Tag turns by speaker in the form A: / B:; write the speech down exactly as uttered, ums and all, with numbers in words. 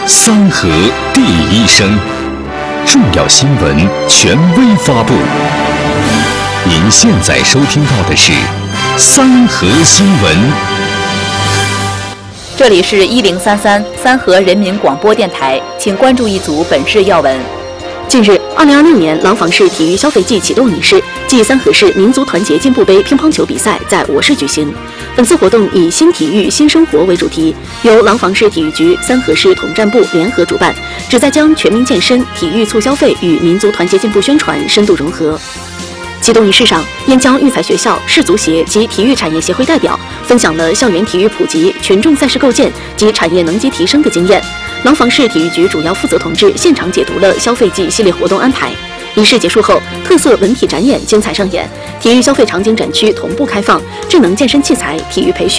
A: 三河第一声，重要新闻权威发布。您现在收听到的是三河新闻。
B: 这里是一零三三三河人民广播电台，请关注一组本市要闻。
C: 近日，二零二六年廊坊市体育消费季启动仪式暨三河市民族团结进步杯乒乓球比赛在我市举行。本次活动以新体育新生活为主题，由廊坊市体育局、三河市统战部联合主办，旨在将全民健身、体育促消费与民族团结进步宣传深度融合。启动仪式上，燕江育才学校、市足协及体育产业协会代表分享了校园体育普及、群众赛事构建及产业能级提升的经验。廊坊市体育局主要负责同志现场解读了消费季系列活动安排。仪式结束后，特色文体展演精彩上演，体育消费场景展区同步开放，智能健身器材、体育培训。